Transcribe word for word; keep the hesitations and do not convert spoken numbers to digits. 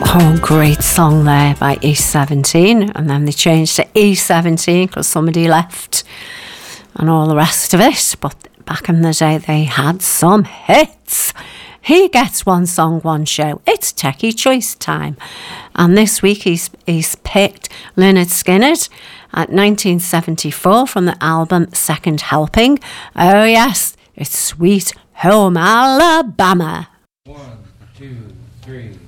Oh, great song there by E seventeen, and then they changed to E seventeen because somebody left and all the rest of it. But back in the day, they had some hits. He gets one song, one show. It's Techie Choice time. And this week he's, he's picked Lynyrd Skynyrd at nineteen seventy-four from the album Second Helping. Oh yes, it's Sweet Home Alabama. One, two, three.